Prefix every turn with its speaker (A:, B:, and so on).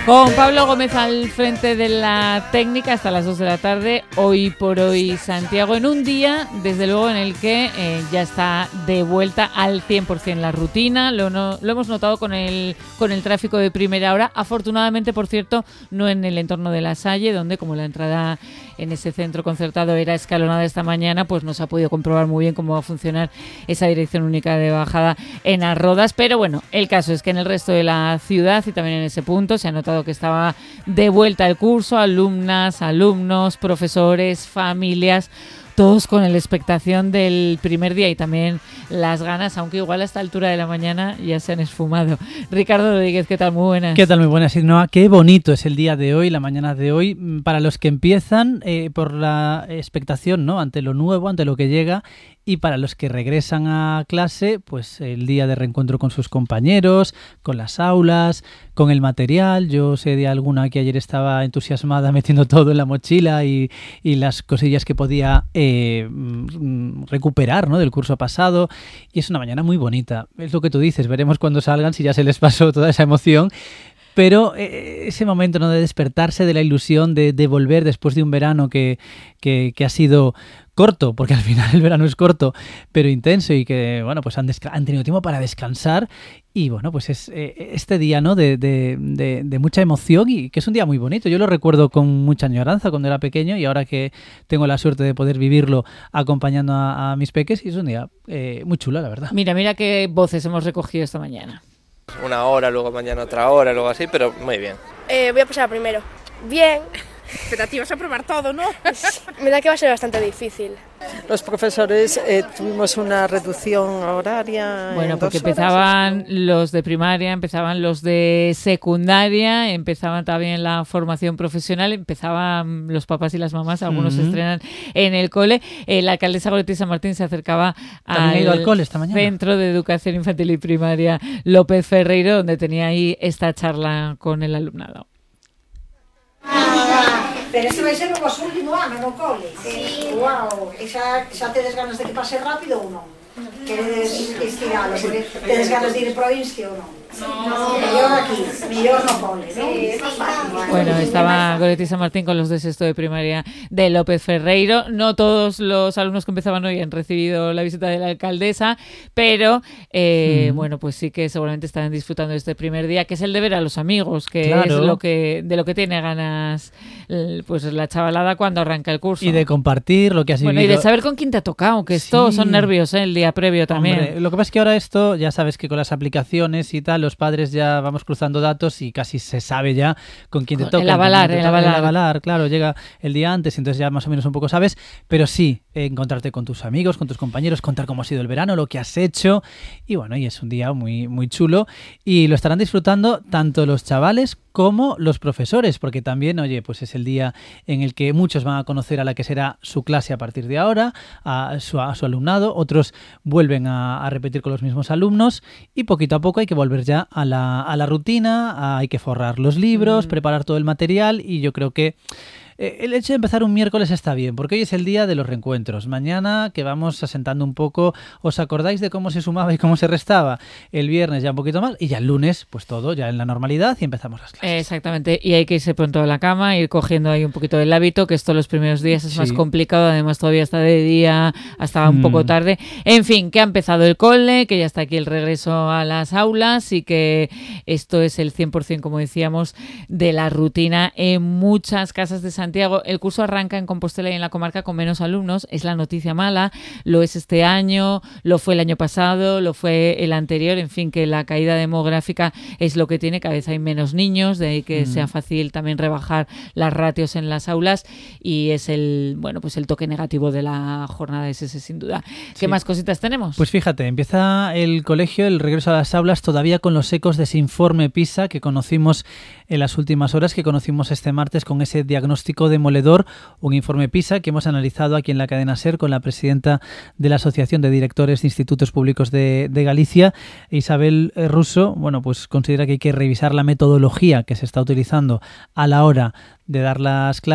A: Con Pablo Gómez al frente de la técnica hasta las 2 de la tarde, hoy por hoy Santiago, en un día, desde luego, en el que ya está de vuelta al 100% la rutina. Lo hemos notado con el tráfico de primera hora. Afortunadamente, por cierto, no en el entorno de La Salle, donde como la entrada en ese centro concertado era escalonada esta mañana, pues no se ha podido comprobar muy bien cómo va a funcionar esa dirección única de bajada en As Rodas. Pero bueno, el caso es que en el resto de la ciudad y también en ese punto se ha notado que estaba de vuelta el curso, alumnas, alumnos, profesores, familias, todos con la expectación del primer día y también las ganas, aunque igual a esta altura de la mañana ya se han esfumado. Ricardo Rodríguez, ¿qué tal? Muy buenas.
B: ¿Qué tal? Muy buenas, Ainhoa. Qué bonito es el día de hoy, la mañana de hoy, para los que empiezan por la expectación, ¿no?, ante lo nuevo, ante lo que llega, y para los que regresan a clase, pues el día de reencuentro con sus compañeros, con las aulas, con el material. Yo sé de alguna que ayer estaba entusiasmada metiendo todo en la mochila y las cosillas que podía recuperar, ¿no?, del curso pasado. Y es una mañana muy bonita. Es lo que tú dices, veremos cuando salgan si ya se les pasó toda esa emoción. Pero ese momento, ¿no?, de despertarse de la ilusión de volver después de un verano que ha sido corto, porque al final el verano es corto, pero intenso, y que bueno, pues han tenido tiempo para descansar. Y bueno, pues es este día, ¿no?, de mucha emoción, y que es un día muy bonito. Yo lo recuerdo con mucha añoranza cuando era pequeño, y ahora que tengo la suerte de poder vivirlo acompañando a mis peques, y es un día muy chulo, la verdad.
A: Mira qué voces hemos recogido esta mañana.
C: Una hora, luego mañana otra hora, luego así, pero muy bien.
D: Voy a pasar primero. Bien.
E: Pero te vas a probar todo, ¿no?
D: Me da que va a ser bastante difícil.
E: Los profesores tuvimos una reducción horaria.
A: Bueno, porque empezaban los de primaria, empezaban los de secundaria, empezaban también la formación profesional, empezaban los papás y las mamás, algunos se estrenan en el cole. La alcaldesa Goretti San Martín se acercaba
B: al cole esta mañana.
A: Centro de Educación Infantil y Primaria López Ferreiro, donde tenía ahí esta charla con el alumnado.
F: Pero este vai ser o vosso último ano no cole? Sí. Uau, xa tedes ganas de que pase rápido ou non? Queredes estiralo? Tedes ganas de ir pro Insti ou non? No. Mellor aquí, mellor no cole, ¿no? Sí.
A: Bueno, estaba Goretti San Martín con los de sexto de primaria de López Ferreiro. No todos los alumnos que empezaban hoy han recibido la visita de la alcaldesa, pero bueno, pues sí que seguramente estarán disfrutando de este primer día, que es el de ver a los amigos, que claro, es de lo que tiene ganas pues la chavalada cuando arranca el curso.
B: Y de compartir lo que has vivido.
A: Bueno, y de saber con quién te ha tocado, que esto son nervios, el día previo también.
B: Hombre, lo que pasa es que ahora esto, ya sabes que con las aplicaciones y tal, los padres ya vamos cruzando datos y casi se sabe ya con quién te toca.
A: El avalar,
B: claro, llega el día antes, entonces ya más o menos un poco sabes, pero sí, encontrarte con tus amigos, con tus compañeros, contar cómo ha sido el verano, lo que has hecho, y bueno, y es un día muy, muy chulo, y lo estarán disfrutando tanto los chavales como los profesores, porque también, oye, pues es el día en el que muchos van a conocer a la que será su clase a partir de ahora, a su alumnado, otros vuelven a repetir con los mismos alumnos, y poquito a poco hay que volver ya a la rutina, hay que forrar los libros, preparar todo el material, y yo creo que el hecho de empezar un miércoles está bien, porque hoy es el día de los reencuentros. Mañana, que vamos asentando un poco, ¿os acordáis de cómo se sumaba y cómo se restaba? El viernes ya un poquito más, y ya el lunes, pues todo ya en la normalidad, y empezamos las clases.
A: Exactamente, y hay que irse pronto a la cama, ir cogiendo ahí un poquito del hábito, que esto los primeros días es más complicado, además todavía está de día, hasta un poco tarde. En fin, que ha empezado el cole, que ya está aquí el regreso a las aulas, y que esto es el 100%, como decíamos, de la rutina en muchas casas de Santiago. El curso arranca en Compostela y en la comarca con menos alumnos, es la noticia mala, lo es este año, lo fue el año pasado, lo fue el anterior, en fin, que la caída demográfica es lo que tiene, cada vez hay menos niños, de ahí que sea fácil también rebajar las ratios en las aulas, y es el toque negativo de la jornada, es ese sin duda. ¿Qué más cositas tenemos?
B: Pues fíjate, empieza el colegio, el regreso a las aulas, todavía con los ecos de ese informe PISA que conocimos en las últimas horas, que conocimos este martes con ese diagnóstico demoledor, un informe PISA que hemos analizado aquí en la cadena SER con la presidenta de la Asociación de Directores de Institutos Públicos de Galicia, Isabel Russo. Bueno, pues considera que hay que revisar la metodología que se está utilizando a la hora de dar las clases